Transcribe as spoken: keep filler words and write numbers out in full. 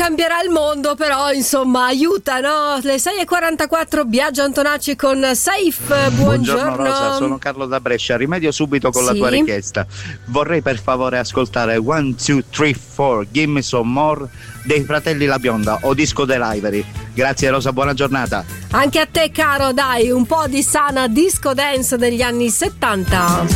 cambierà il mondo, però insomma aiuta, no? Le sei e quarantaquattro, Biagio Antonacci con Saif. Buongiorno. Buongiorno Rosa, sono Carlo da Brescia. Rimedio subito con Sì. la tua richiesta. Vorrei per favore ascoltare One, Two, Three, Four, Give Me Some More dei Fratelli La Bionda o Disco dell'Ivory. Grazie Rosa, buona giornata. Anche a te caro, dai, un po' di sana disco dance degli anni settanta.